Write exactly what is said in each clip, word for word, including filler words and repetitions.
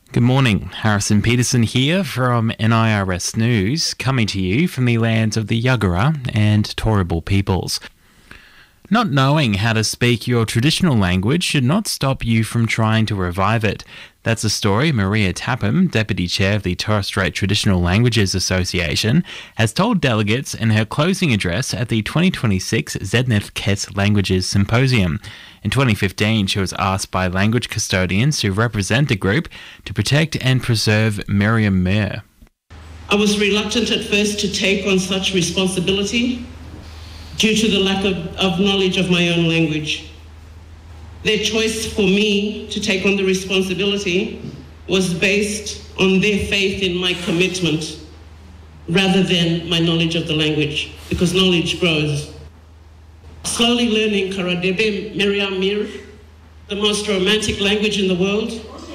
Good morning, Harrison Peterson here from N I R S News, coming to you from the lands of the Yagara and Turrbal peoples. Not knowing how to speak your traditional language should not stop you from trying to revive it. That's the story Maria Tapham, Deputy Chair of the Torres Strait Traditional Languages Association, has told delegates in her closing address at the twenty twenty-six Zednef Kes Languages Symposium. In twenty fifteen, she was asked by language custodians who represent the group to protect and preserve Miriam Mir. I was reluctant at first to take on such responsibility due to the lack of, of knowledge of my own language. Their choice for me to take on the responsibility was based on their faith in my commitment rather than my knowledge of the language, because knowledge grows. Slowly learning Karadebe Miriam Mir, the most romantic language in the world,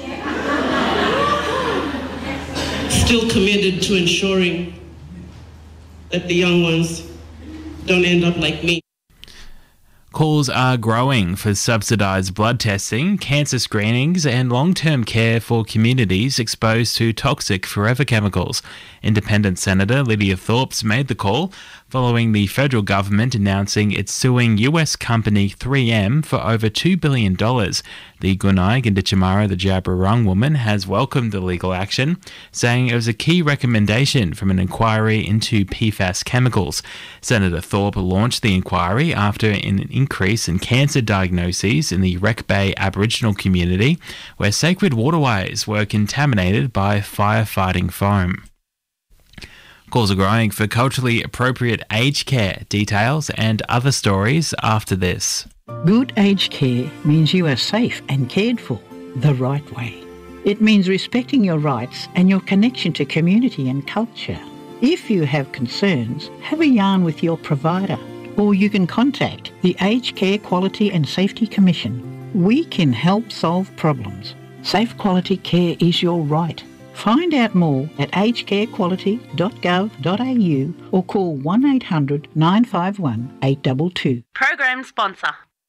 still committed to ensuring that the young ones don't end up like me. Calls are growing for subsidised blood testing, cancer screenings and long-term care for communities exposed to toxic forever chemicals. Independent Senator Lydia Thorpe made the call following the federal government announcing it's suing U S company three M for over two billion dollars. The Gunai Ginditjamara, the Djab-Wurrung woman, has welcomed the legal action, saying it was a key recommendation from an inquiry into P FAS chemicals. Senator Thorpe launched the inquiry after an increase in cancer diagnoses in the Wreck Bay Aboriginal community, where sacred waterways were contaminated by firefighting foam. Calls are growing for culturally appropriate aged care. Details and other stories after this. Good aged care means you are safe and cared for the right way. It means respecting your rights and your connection to community and culture. If you have concerns, have a yarn with your provider, or you can contact the Aged Care Quality and Safety Commission. We can help solve problems. Safe quality care is your right. Find out more at aged care quality dot gov dot a u or call one eight hundred nine five one eight two two. Program sponsor.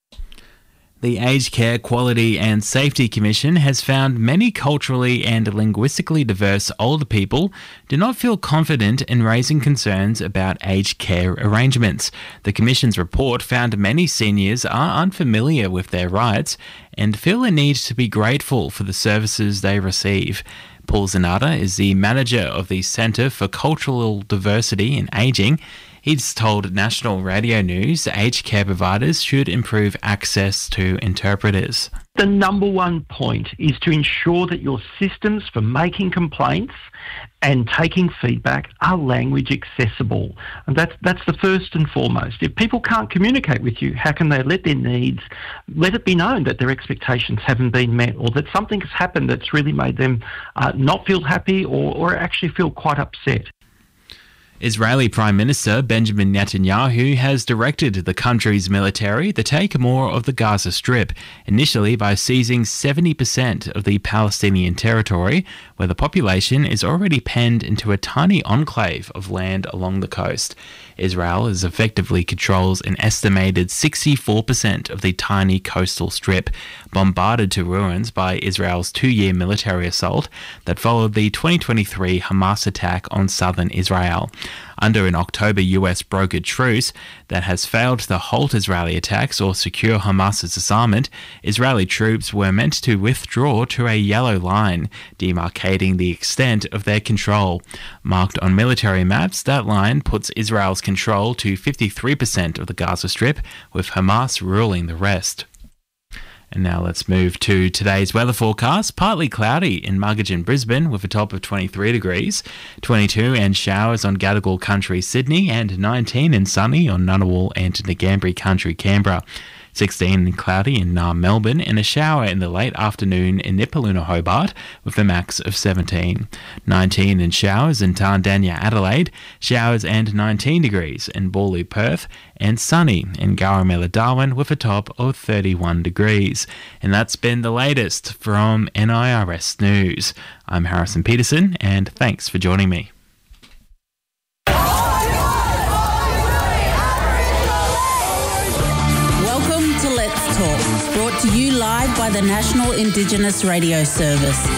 The Aged Care Quality and Safety Commission has found many culturally and linguistically diverse older people do not feel confident in raising concerns about aged care arrangements. The Commission's report found many seniors are unfamiliar with their rights and feel a need to be grateful for the services they receive. Paul Zanata is the manager of the Centre for Cultural Diversity in Ageing. He's told National Radio News aged care providers should improve access to interpreters. The number one point is to ensure that your systems for making complaints and taking feedback are language accessible. And that's, that's the first and foremost. If people can't communicate with you, how can they let their needs, let it be known that their expectations haven't been met, or that something has happened that's really made them uh, not feel happy or, or actually feel quite upset. Israeli Prime Minister Benjamin Netanyahu has directed the country's military to take more of the Gaza Strip, initially by seizing seventy percent of the Palestinian territory, where the population is already penned into a tiny enclave of land along the coast. Israel is effectively controls an estimated sixty-four percent of the tiny coastal strip, bombarded to ruins by Israel's two-year military assault that followed the twenty twenty-three Hamas attack on southern Israel. Under an October U S brokered truce that has failed to halt Israeli attacks or secure Hamas's disarmament, Israeli troops were meant to withdraw to a yellow line, demarcating the extent of their control. Marked on military maps, that line puts Israel's control to fifty-three percent of the Gaza Strip, with Hamas ruling the rest. And now let's move to today's weather forecast. Partly cloudy in Muggeridge and Brisbane with a top of twenty-three degrees, twenty-two and showers on Gadigal Country, Sydney, and nineteen and sunny on Ngunnawal and Ngambri Country, Canberra. sixteen and cloudy in Naarm, Melbourne, and a shower in the late afternoon in Nipaluna, Hobart, with a max of seventeen. nineteen and showers in Tandanya, Adelaide, showers and nineteen degrees in Bawley, Perth, and sunny in Garamela, Darwin, with a top of thirty-one degrees. And that's been the latest from N I R S News. I'm Harrison Peterson, and thanks for joining me. Brought to you live by the National Indigenous Radio Service.